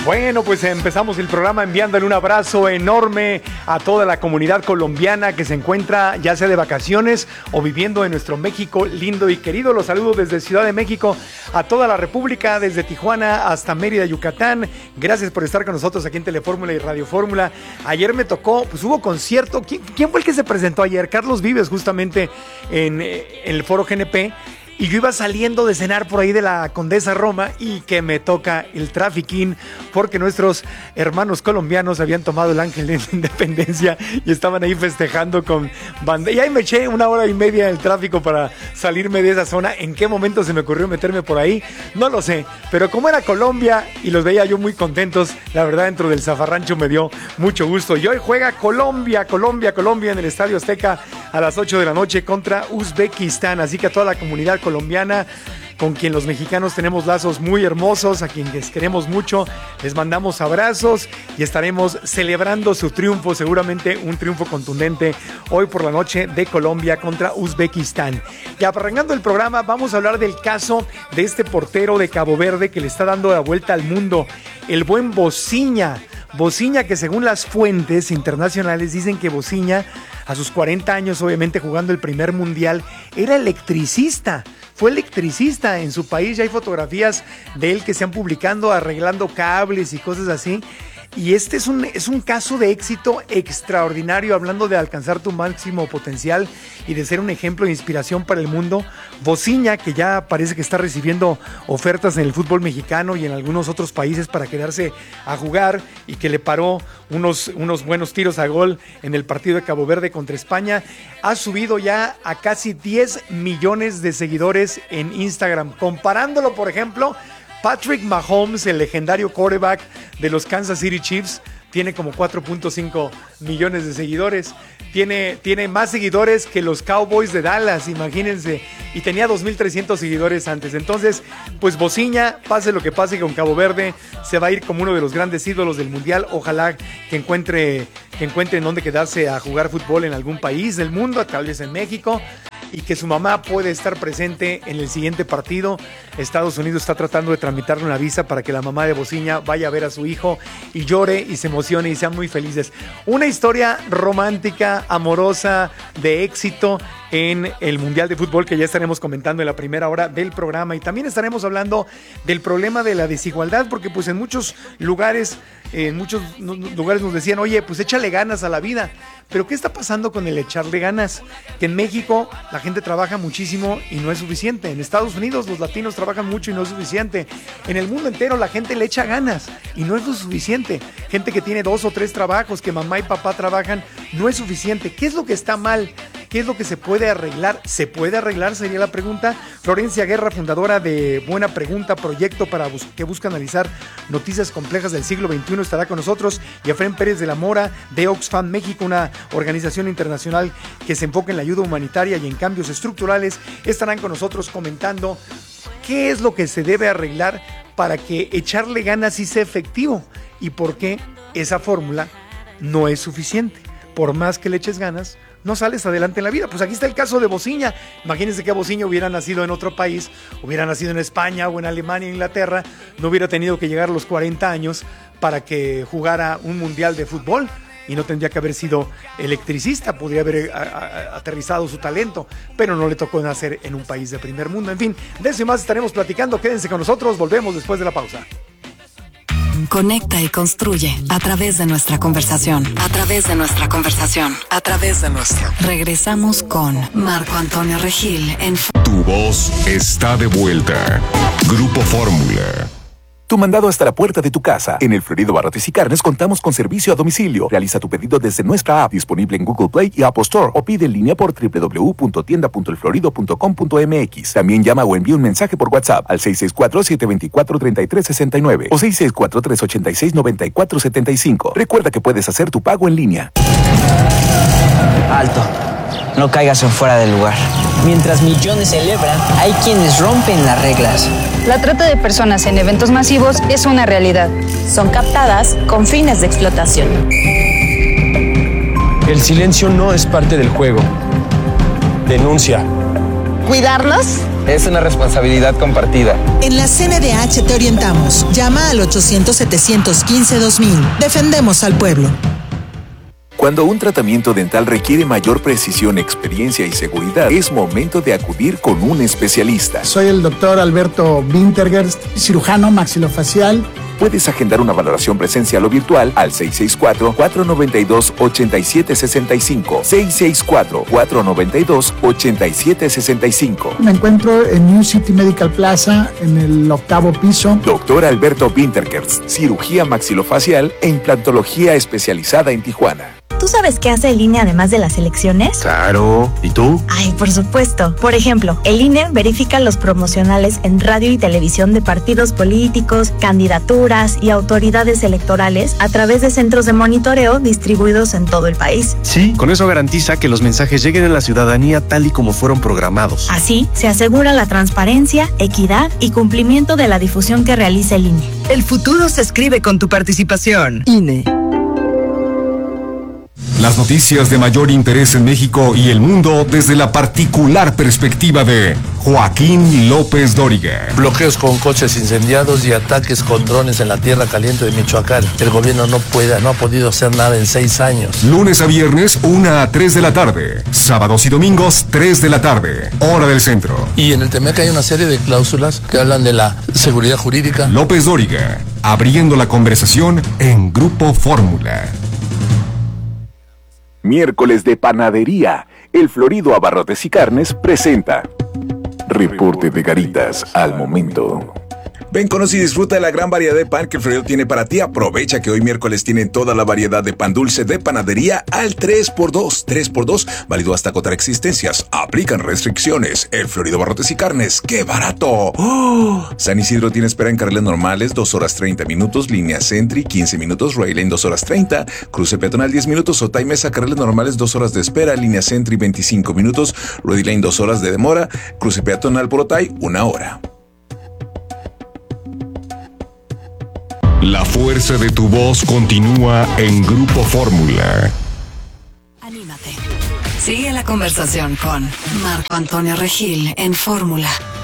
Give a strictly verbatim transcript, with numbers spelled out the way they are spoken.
Bueno, pues empezamos el programa enviándole un abrazo enorme a toda la comunidad colombiana que se encuentra ya sea de vacaciones o viviendo en nuestro México lindo y querido. Los saludo desde Ciudad de México a toda la República, desde Tijuana hasta Mérida, Yucatán. Gracias por estar con nosotros aquí en Telefórmula y Radio Fórmula. Ayer me tocó, pues hubo concierto. ¿Quién, quién fue el que se presentó ayer? Carlos Vives, justamente en, en el Foro G N P. Y yo iba saliendo de cenar por ahí de la Condesa Roma y que me toca el trafiquín porque nuestros hermanos colombianos habían tomado el Ángel de la Independencia y estaban ahí festejando con banda. Y ahí me eché una hora y media en el tráfico para salirme de esa zona. ¿En qué momento se me ocurrió meterme por ahí? No lo sé, pero como era Colombia y los veía yo muy contentos, la verdad dentro del zafarrancho me dio mucho gusto. Y hoy juega Colombia, Colombia, Colombia en el Estadio Azteca a las ocho de la noche contra Uzbekistán. Así que a toda la comunidad colombiana, con quien los mexicanos tenemos lazos muy hermosos, a quienes queremos mucho, les mandamos abrazos y estaremos celebrando su triunfo, seguramente un triunfo contundente hoy por la noche de Colombia contra Uzbekistán. Y arrancando el programa, vamos a hablar del caso de este portero de Cabo Verde que le está dando la vuelta al mundo, el buen Bociña. Bociña, que según las fuentes internacionales dicen que Bociña, a sus cuarenta años, obviamente jugando el primer mundial, era electricista. Fue electricista en su país. Ya hay fotografías de él que se han publicando arreglando cables y cosas así. Y este es un, es un caso de éxito extraordinario, hablando de alcanzar tu máximo potencial y de ser un ejemplo de inspiración para el mundo. Bociña, que ya parece que está recibiendo ofertas en el fútbol mexicano y en algunos otros países para quedarse a jugar, y que le paró unos, unos buenos tiros a gol en el partido de Cabo Verde contra España, ha subido ya a casi diez millones de seguidores en Instagram. Comparándolo, por ejemplo, Patrick Mahomes, el legendario quarterback de los Kansas City Chiefs, tiene como cuatro punto cinco millones de seguidores. Tiene, tiene más seguidores que los Cowboys de Dallas, imagínense. Y tenía dos mil trescientos seguidores antes. Entonces, pues Bociña, pase lo que pase con Cabo Verde, se va a ir como uno de los grandes ídolos del Mundial. Ojalá que encuentre, que encuentre en dónde quedarse a jugar fútbol en algún país del mundo, tal vez en México. Y que su mamá puede estar presente en el siguiente partido. Estados Unidos está tratando de tramitarle una visa para que la mamá de Bociña vaya a ver a su hijo y llore y se emocione y sean muy felices. Una historia romántica, amorosa, de éxito en el Mundial de Fútbol, que ya estaremos comentando en la primera hora del programa. Y también estaremos hablando del problema de la desigualdad, porque pues en muchos lugares, en muchos lugares nos decían, oye, pues échale ganas a la vida. Pero ¿qué está pasando con el echarle ganas? Que en México la gente trabaja muchísimo y no es suficiente. En Estados Unidos los latinos trabajan mucho y no es suficiente. En el mundo entero la gente le echa ganas y no es lo suficiente. Gente que tiene dos o tres trabajos, que mamá y papá trabajan, no es suficiente. ¿Qué es lo que está mal? ¿Qué es lo que se puede arreglar? ¿Se puede arreglar? Sería la pregunta. Florencia Guerra, fundadora de Buena Pregunta, proyecto para bus- que busca analizar noticias complejas del siglo veintiuno, estará con nosotros. Y Efraín Pérez de la Mora, de Oxfam México, una organización internacional que se enfoca en la ayuda humanitaria y en cambios estructurales, estarán con nosotros comentando qué es lo que se debe arreglar para que echarle ganas sí sea efectivo y por qué esa fórmula no es suficiente. Por más que le eches ganas, no sales adelante en la vida. Pues aquí está el caso de Bociña. Imagínense que Bociña hubiera nacido en otro país, hubiera nacido en España o en Alemania, Inglaterra, no hubiera tenido que llegar a los cuarenta años para que jugara un mundial de fútbol y no tendría que haber sido electricista, podría haber a, a, aterrizado su talento, pero no le tocó nacer en un país de primer mundo. En fin, de eso y más estaremos platicando. Quédense con nosotros, volvemos después de la pausa. Conecta y construye a través de nuestra conversación. A través de nuestra conversación. A través de nuestra. Regresamos con Marco Antonio Regil en... Tu voz está de vuelta. Grupo Fórmula. Tu mandado hasta la puerta de tu casa. En El Florido Barrotes y Carnes contamos con servicio a domicilio. Realiza tu pedido desde nuestra app, disponible en Google Play y Apple Store, o pide en línea por doble u doble u doble u punto tienda punto el florido punto com punto m x. También llama o envía un mensaje por WhatsApp al seis seis cuatro, siete dos cuatro, tres tres seis nueve o seis seis cuatro, tres ocho seis, nueve cuatro siete cinco. Recuerda que puedes hacer tu pago en línea. Alto. No caigas en fuera del lugar. Mientras millones celebran, hay quienes rompen las reglas. La trata de personas en eventos masivos es una realidad. Son captadas con fines de explotación. El silencio no es parte del juego. Denuncia. Cuidarnos Es una responsabilidad compartida. En la C N D H te orientamos. Llama al ochocientos, setecientos quince, dos mil. Defendemos al pueblo. Cuando un tratamiento dental requiere mayor precisión, experiencia y seguridad, es momento de acudir con un especialista. Soy el doctor Alberto Wintergerst, cirujano maxilofacial. Puedes agendar una valoración presencial o virtual al seis seis cuatro, cuatro nueve dos, ocho siete seis cinco. seis seis cuatro, cuatro nueve dos, ocho siete seis cinco. Me encuentro en New City Medical Plaza, en el octavo piso. Doctor Alberto Wintergerst, cirugía maxilofacial e implantología especializada en Tijuana. ¿Tú sabes qué hace el I N E además de las elecciones? Claro. ¿Y tú? Ay, por supuesto. Por ejemplo, el I N E verifica los promocionales en radio y televisión de partidos políticos, candidaturas y autoridades electorales a través de centros de monitoreo distribuidos en todo el país. Sí, con eso garantiza que los mensajes lleguen a la ciudadanía tal y como fueron programados. Así, se asegura la transparencia, equidad y cumplimiento de la difusión que realiza el I N E. El futuro se escribe con tu participación. I N E. Las noticias de mayor interés en México y el mundo desde la particular perspectiva de Joaquín López Dóriga. Bloqueos con coches incendiados y ataques con drones en la tierra caliente de Michoacán. El gobierno no puede, no ha podido hacer nada en seis años. Lunes a viernes, una a tres de la tarde. Sábados y domingos, tres de la tarde. Hora del centro. Y en el Temec hay una serie de cláusulas que hablan de la seguridad jurídica. López Dóriga, abriendo la conversación en Grupo Fórmula. Miércoles de panadería. El Florido Abarrotes y Carnes presenta Reporte de Garitas al momento. Ven, conoce y disfruta de la gran variedad de pan que el Florido tiene para ti. Aprovecha que hoy miércoles tienen toda la variedad de pan dulce de panadería al tres por dos. tres por dos, válido hasta agotar existencias. Aplican restricciones. El Florido Abarrotes y Carnes, ¡qué barato! ¡Oh! San Isidro tiene espera en carriles normales, dos horas treinta minutos. Línea Sentry, quince minutos. Rail Lane, dos horas treinta. Cruce peatonal, diez minutos. Otay Mesa, carriles normales, dos horas de espera. Línea Sentry, veinticinco minutos. Ready Lane, dos horas de demora. Cruce peatonal por Otay, una hora. La fuerza de tu voz continúa en Grupo Fórmula. Anímate. Sigue la conversación con Marco Antonio Regil en Fórmula.